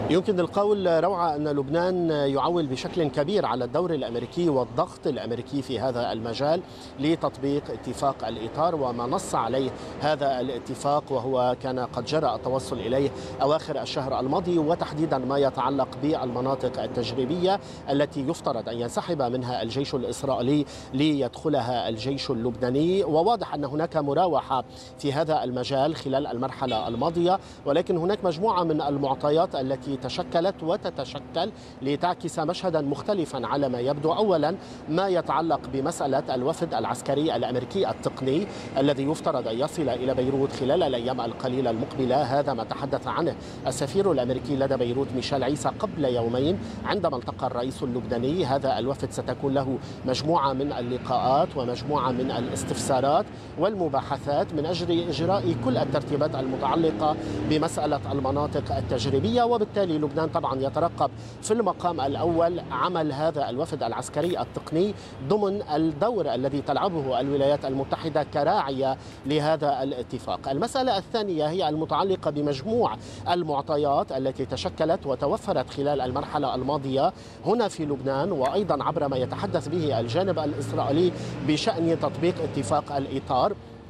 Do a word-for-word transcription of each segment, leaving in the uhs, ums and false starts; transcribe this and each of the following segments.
يمكن القول روعة أن لبنان يعول بشكل كبير على الدور الأمريكي والضغط الأمريكي في هذا المجال لتطبيق اتفاق الإطار وما نص عليه هذا الاتفاق، وهو كان قد جرى التوصل إليه أواخر الشهر الماضي، وتحديدا ما يتعلق بالمناطق التجريبية التي يفترض أن ينسحب منها الجيش الإسرائيلي ليدخلها الجيش اللبناني. وواضح أن هناك مراوحة في هذا المجال خلال المرحلة الماضية، ولكن هناك مجموعة من المعطيات التي تشكلت وتتشكل لتعكس مشهدا مختلفا على ما يبدو. أولا ما يتعلق بمسألة الوفد العسكري الأمريكي التقني الذي يفترض أن يصل إلى بيروت خلال الأيام القليلة المقبلة. هذا ما تحدث عنه السفير الأمريكي لدى بيروت ميشيل عيسى قبل يومين عندما التقى الرئيس اللبناني. هذا الوفد ستكون له مجموعة من اللقاءات ومجموعة من الاستفسارات والمباحثات من أجل إجراء كل الترتيبات المتعلقة بمسألة المناطق التجريبية. وبالتالي لبنان طبعا يترقب في المقام الأول عمل هذا الوفد العسكري التقني ضمن الدور الذي تلعبه الولايات المتحدة كراعية لهذا الاتفاق. المسألة الثانية هي المتعلقة بمجموع المعطيات التي تشكلت وتوفرت خلال المرحلة الماضية هنا في لبنان، وأيضا عبر ما يتحدث به الجانب الإسرائيلي بشأن تطبيق اتفاق الإطار.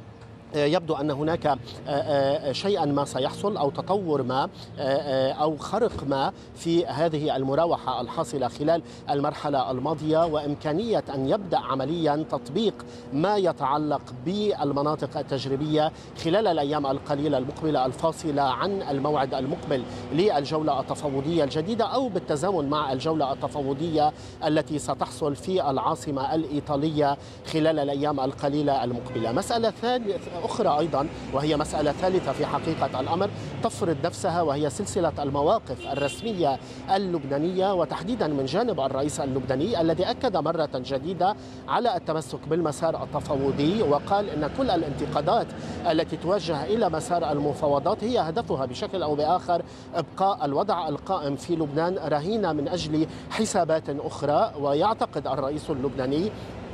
يبدو أن هناك شيئا ما سيحصل أو تطور ما أو خرق ما في هذه المراوحة الحاصلة خلال المرحلة الماضية، وإمكانية أن يبدأ عمليا تطبيق ما يتعلق بالمناطق التجريبية خلال الأيام القليلة المقبلة الفاصلة عن الموعد المقبل للجولة التفاوضية الجديدة، أو بالتزامن مع الجولة التفاوضية التي ستحصل في العاصمة الإيطالية خلال الأيام القليلة المقبلة. مسألة ثالثة أخرى أيضا وهي مسألة ثالثة في حقيقة الأمر تفرض نفسها، وهي سلسلة المواقف الرسمية اللبنانية، وتحديدا من جانب الرئيس اللبناني الذي أكد مرة جديدة على التمسك بالمسار التفاوضي، وقال أن كل الانتقادات التي توجه إلى مسار المفاوضات هي هدفها بشكل أو بآخر إبقاء الوضع القائم في لبنان رهينة من أجل حسابات أخرى. ويعتقد الرئيس اللبناني،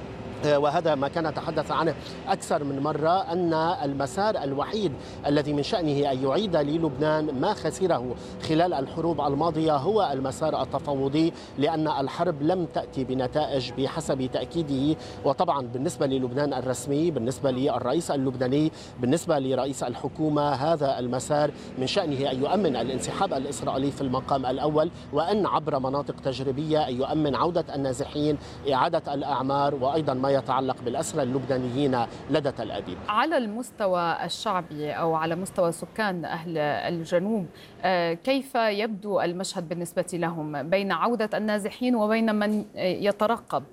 وهذا ما كان يتحدث عنه أكثر من مرة، أن المسار الوحيد الذي من شأنه أن يعيد للبنان ما خسره خلال الحروب الماضية هو المسار التفاوضي، لأن الحرب لم تأتي بنتائج بحسب تأكيده. وطبعا بالنسبة للبنان الرسمي، بالنسبة للرئيس اللبناني، بالنسبة لرئيس الحكومة، هذا المسار من شأنه أن يؤمن الانسحاب الإسرائيلي في المقام الأول، وأن عبر مناطق تجريبية أن يؤمن عودة النازحين، إعادة الأعمار، وأيضا ما يتعلق بالأسرى اللبنانيين لدى تل أبيب. على المستوى الشعبي أو على مستوى سكان أهل الجنوب، كيف يبدو المشهد بالنسبة لهم بين عودة النازحين وبين من يترقب؟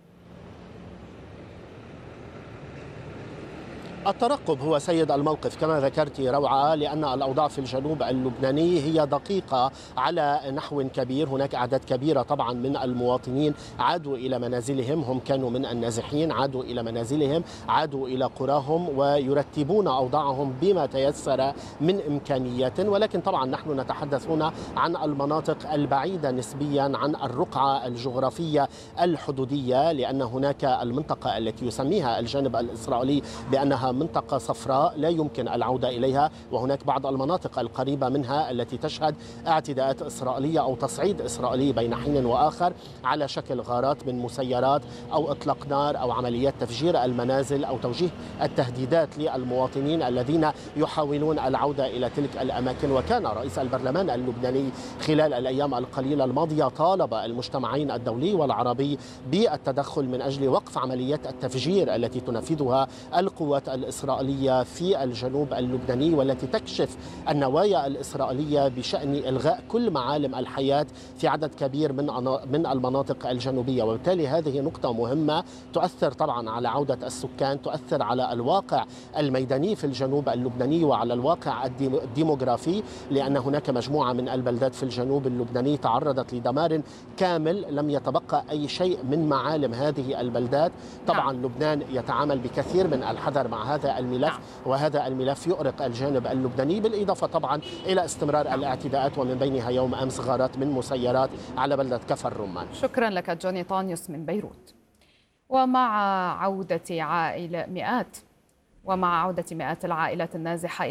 الترقب هو سيد الموقف كما ذكرت روعة، لأن الأوضاع في الجنوب اللبناني هي دقيقة على نحو كبير. هناك أعداد كبيرة طبعا من المواطنين عادوا إلى منازلهم، هم كانوا من النازحين، عادوا إلى منازلهم، عادوا إلى قراهم، ويرتبون أوضاعهم بما تيسر من إمكانيات. ولكن طبعا نحن نتحدث هنا عن المناطق البعيدة نسبيا عن الرقعة الجغرافية الحدودية، لأن هناك المنطقة التي يسميها الجانب الإسرائيلي بأنها منطقة صفراء لا يمكن العودة إليها، وهناك بعض المناطق القريبة منها التي تشهد اعتداءات إسرائيلية أو تصعيد إسرائيلي بين حين وآخر على شكل غارات من مسيرات أو إطلاق نار أو عمليات تفجير المنازل أو توجيه التهديدات للمواطنين الذين يحاولون العودة إلى تلك الأماكن. وكان رئيس البرلمان اللبناني خلال الأيام القليلة الماضية طالب المجتمعين الدولي والعربي بالتدخل من أجل وقف عمليات التفجير التي تنفذها القوات الإسرائيلية في الجنوب اللبناني، والتي تكشف النوايا الإسرائيلية بشأن إلغاء كل معالم الحياة في عدد كبير من من المناطق الجنوبية. وبالتالي هذه نقطة مهمة تؤثر طبعا على عودة السكان، تؤثر على الواقع الميداني في الجنوب اللبناني وعلى الواقع الديموغرافي، لأن هناك مجموعة من البلدات في الجنوب اللبناني تعرضت لدمار كامل، لم يتبقى أي شيء من معالم هذه البلدات. طبعا نعم. لبنان يتعامل بكثير من الحذر مع هذا الملف، وهذا الملف يؤرق الجانب اللبناني، بالإضافة طبعا إلى استمرار الاعتداءات ومن بينها يوم أمس غارات من مسيرات على بلدة كفر رمان. شكرا لك جوني طانيوس من بيروت. ومع عودة عائلة مئات ومع عودة مئات العائلات النازحة